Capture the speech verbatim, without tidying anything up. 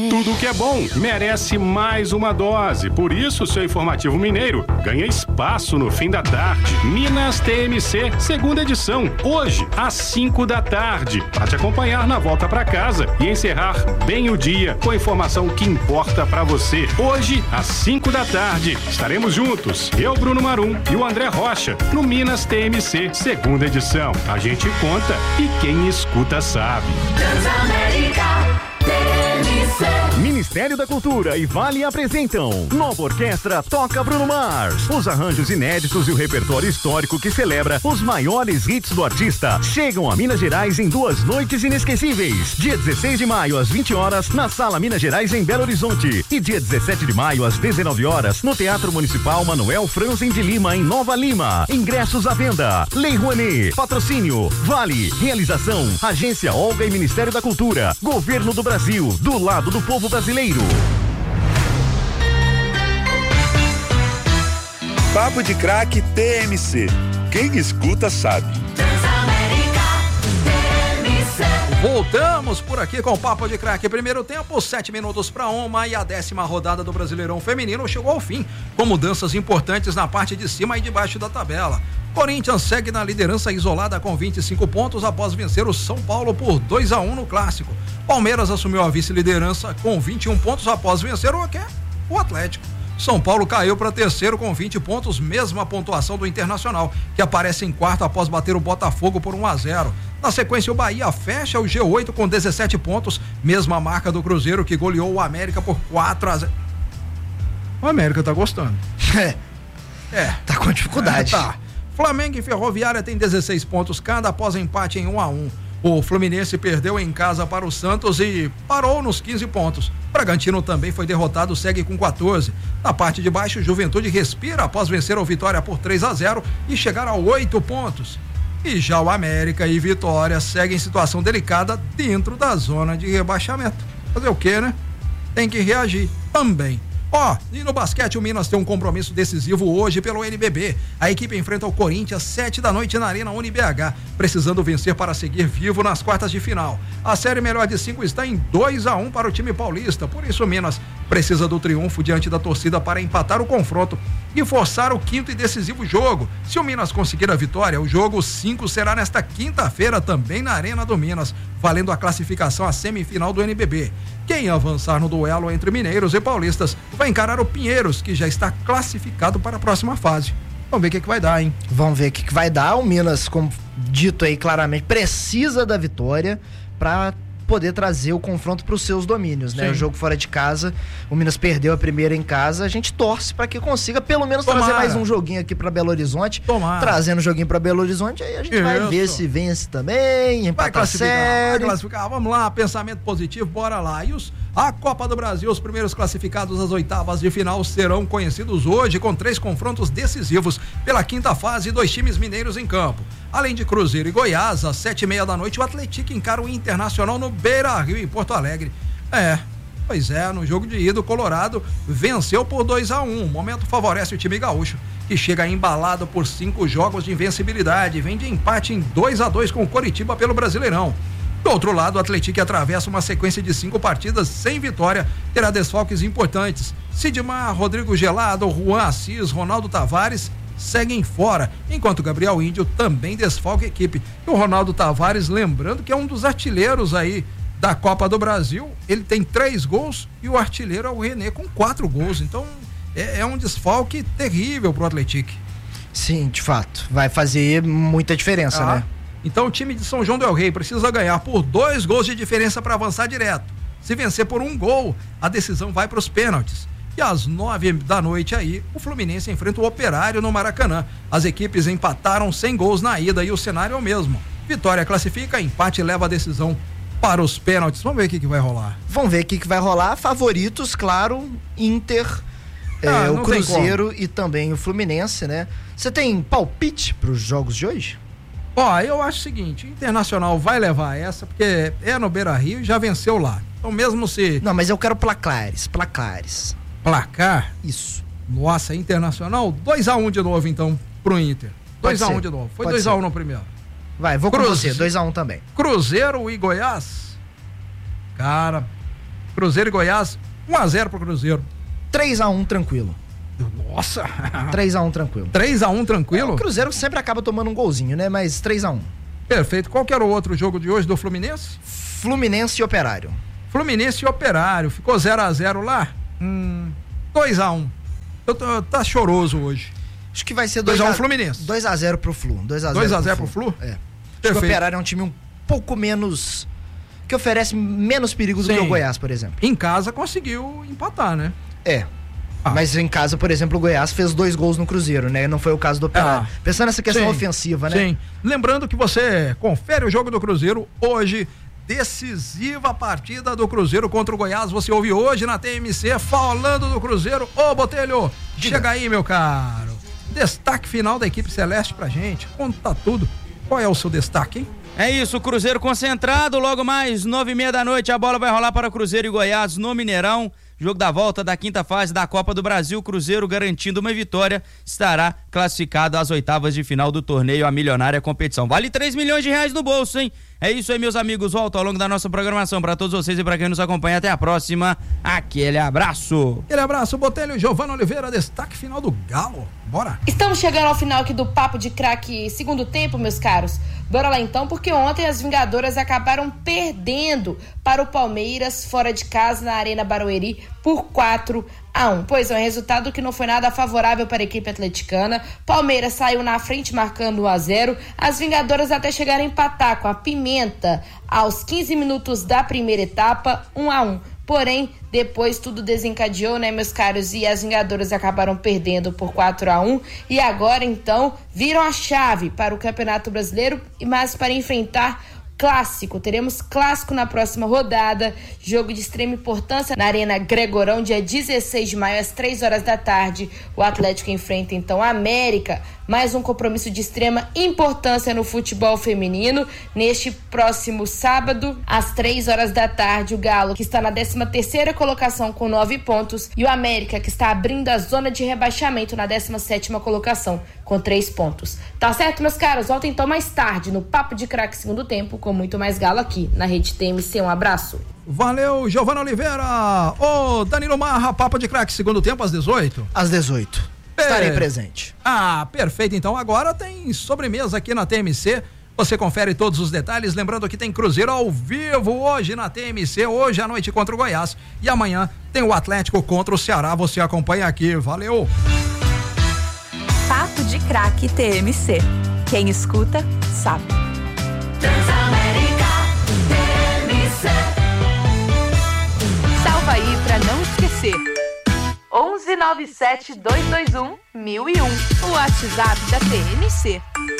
Tudo que é bom merece mais uma dose. Por isso, seu Informativo Mineiro ganha espaço no fim da tarde. Minas T M C, segunda edição. Hoje, às cinco da tarde. Para te acompanhar na volta para casa e encerrar bem o dia com a informação que importa para você. Hoje, às cinco da tarde, estaremos juntos. Eu, Bruno Marum e o André Rocha, no Minas T M C, segunda edição. A gente conta e quem escuta sabe. Transamérica. Ministério da Cultura e Vale apresentam Nova Orquestra Toca Bruno Mars. Os arranjos inéditos e o repertório histórico que celebra os maiores hits do artista chegam a Minas Gerais em duas noites inesquecíveis. Dia dezesseis de maio às vinte horas na Sala Minas Gerais em Belo Horizonte e dia dezessete de maio às dezenove horas no Teatro Municipal Manuel Franzen de Lima em Nova Lima. Ingressos à venda. Lei Rouanet. Patrocínio Vale. Realização Agência Olga e Ministério da Cultura. Governo do Brasil. Do lado do povo brasileiro. Papo de Craque T M C. Quem escuta sabe. Voltamos por aqui com o Papo de Craque. Primeiro tempo, sete minutos para uma e a décima rodada do Brasileirão Feminino chegou ao fim, com mudanças importantes na parte de cima e de baixo da tabela. Corinthians segue na liderança isolada com vinte e cinco pontos após vencer o São Paulo por dois a um no Clássico. Palmeiras assumiu a vice-liderança com vinte e um pontos após vencer o, o Atlético. São Paulo caiu para terceiro com vinte pontos, mesma pontuação do Internacional, que aparece em quarto após bater o Botafogo por um a zero. Na sequência, o Bahia fecha o G oito com dezessete pontos, mesma marca do Cruzeiro, que goleou o América por quatro a zero. O América tá gostando. É. É. Tá com dificuldade. É, tá. Flamengo e Ferroviária tem dezesseis pontos cada após empate em um a um. O Fluminense perdeu em casa para o Santos e parou nos quinze pontos. Bragantino também foi derrotado, segue com quatorze. Na parte de baixo, o Juventude respira após vencer o Vitória por três a zero e chegar a oito pontos. E já o América e Vitória seguem em situação delicada dentro da zona de rebaixamento. Fazer o quê, né? Tem que reagir também. Ó, oh, e no basquete o Minas tem um compromisso decisivo hoje pelo N B B. A equipe enfrenta o Corinthians sete da noite na Arena Uni B H, precisando vencer para seguir vivo nas quartas de final. A série melhor de cinco está em dois a um para o time paulista, por isso o Minas precisa do triunfo diante da torcida para empatar o confronto e forçar o quinto e decisivo jogo. Se o Minas conseguir a vitória, o jogo cinco será nesta quinta-feira também na Arena do Minas, valendo a classificação à semifinal do N B B. Quem avançar no duelo entre mineiros e paulistas vai encarar o Pinheiros, que já está classificado para a próxima fase. Vamos ver o que, que vai dar, hein? Vamos ver o que, que vai dar. O Minas, como dito aí claramente, precisa da vitória para poder trazer o confronto para os seus domínios, né? Sim. O jogo fora de casa, o Minas perdeu a primeira em casa, a gente torce para que consiga pelo menos Tomara. trazer mais um joguinho aqui para Belo Horizonte. Tomara. Trazendo o joguinho para Belo Horizonte, aí a gente Isso. vai ver se vence também, empata a série. Vai classificar, vamos lá, pensamento positivo, bora lá. E os, a Copa do Brasil, os primeiros classificados às oitavas de final serão conhecidos hoje com três confrontos decisivos pela quinta fase e dois times mineiros em campo. Além de Cruzeiro e Goiás, às sete e meia da noite, o Atlético encara o Internacional no Beira-Rio, em Porto Alegre. É, pois é, no jogo de ida, o Colorado venceu por dois a um. O momento favorece o time gaúcho, que chega embalado por cinco jogos de invencibilidade. Vem de empate em dois a dois com o Coritiba pelo Brasileirão. Do outro lado, o Atlético atravessa uma sequência de cinco partidas sem vitória, terá desfalques importantes. Sidmar, Rodrigo Gelado, Juan Assis, Ronaldo Tavares seguem fora, enquanto Gabriel Índio também desfalca a equipe. E o Ronaldo Tavares, lembrando que é um dos artilheiros aí da Copa do Brasil, ele tem três gols e o artilheiro é o René com quatro gols, então é, é um desfalque terrível pro Atlético. Sim, de fato, vai fazer muita diferença, ah, né? Então o time de São João del Rei precisa ganhar por dois gols de diferença para avançar direto. Se vencer por um gol, a decisão vai para os pênaltis. E às nove da noite aí, o Fluminense enfrenta o Operário no Maracanã. As equipes empataram sem gols na ida e o cenário é o mesmo. Vitória classifica, empate leva a decisão para os pênaltis. Vamos ver o que, que vai rolar. Vamos ver o que, que vai rolar. Favoritos, claro, Inter, ah, é, o Cruzeiro e também o Fluminense, né? Você tem palpite para os jogos de hoje? Ó, eu acho o seguinte, o Internacional vai levar essa, porque é no Beira-Rio e já venceu lá. Então mesmo se... Não, mas eu quero placares, placares. Placar? Isso. Nossa, Internacional, dois a um de novo então pro Inter. dois a um de novo. Foi dois a um no primeiro. Vai, vou com você, dois a um também. Cruzeiro e Goiás? Cara, Cruzeiro e Goiás, um a zero pro Cruzeiro. três a um tranquilo. Nossa! três a um tranquilo. três a um tranquilo? É, o Cruzeiro sempre acaba tomando um golzinho, né? Mas três a um. Perfeito. Qual que era o outro jogo de hoje do Fluminense? Fluminense e Operário. Fluminense e Operário. Ficou zero a zero lá? Hum, dois a um. Eu tô, tá choroso hoje. Acho que vai ser dois a um Fluminense. dois a zero pro Flu. dois a zero dois a zero pro Flu? É. Acho que o Operário é um time um pouco menos... que oferece menos perigo do Sim. que o Goiás, por exemplo. Em casa conseguiu empatar, né? É. Ah. Mas em casa, por exemplo, o Goiás fez dois gols no Cruzeiro, né? Não foi o caso do Operário. Ah. Pensando nessa questão Sim. ofensiva, né? Sim. Lembrando que você confere o jogo do Cruzeiro hoje, decisiva partida do Cruzeiro contra o Goiás. Você ouve hoje na T M C falando do Cruzeiro. Ô, Botelho, Diga. chega aí, meu caro. Destaque final da equipe celeste pra gente. Conta tudo. Qual é o seu destaque, hein? É isso, o Cruzeiro concentrado, logo mais nove e meia da noite, a bola vai rolar para Cruzeiro e Goiás no Mineirão, jogo da volta da quinta fase da Copa do Brasil. Cruzeiro, garantindo uma vitória, estará classificado às oitavas de final do torneio A Milionária Competição. Vale três milhões de reais no bolso, hein? É isso aí, meus amigos, volto ao longo da nossa programação para todos vocês e para quem nos acompanha. Até a próxima, aquele abraço. Aquele abraço, Botelho. Giovana Oliveira, destaque final do Galo. Bora. Estamos chegando ao final aqui do Papo de Craque segundo tempo, meus caros. Bora lá então, porque ontem as Vingadoras acabaram perdendo para o Palmeiras fora de casa na Arena Barueri por quatro a um. Pois é, um resultado que não foi nada favorável para a equipe atleticana. Palmeiras saiu na frente marcando um a zero. As Vingadoras até chegaram a empatar com a Pimenta aos quinze minutos da primeira etapa, um a um. Porém, depois tudo desencadeou, né, meus caros? E as Vingadoras acabaram perdendo por quatro a um. E agora, então, viram a chave para o Campeonato Brasileiro, mas para enfrentar clássico. Teremos clássico na próxima rodada, jogo de extrema importância na Arena Gregorão, dia dezesseis de maio, às três horas da tarde. O Atlético enfrenta então a América, mais um compromisso de extrema importância no futebol feminino. Neste próximo sábado, às três horas da tarde, o Galo, que está na décima terceira colocação com nove pontos, e o América, que está abrindo a zona de rebaixamento na décima sétima colocação com três pontos. Tá certo, meus caros? Volta então mais tarde no Papo de Craque segundo tempo, com muito mais Galo aqui na Rede T M C. Um abraço. Valeu, Giovana Oliveira. Ô, Danilo Marra, Papo de Craque segundo tempo às dezoito? Às dezoito. Estarei presente. Ah, perfeito. Então agora tem sobremesa aqui na T M C. Você confere todos os detalhes. Lembrando que tem Cruzeiro ao vivo hoje na T M C, hoje à noite contra o Goiás. E amanhã tem o Atlético contra o Ceará. Você acompanha aqui. Valeu. Papo de Craque T M C. Quem escuta, sabe. Transamérica T M C. Salva aí pra não esquecer. onze nove sete dois dois um mil e um. O WhatsApp da T M C.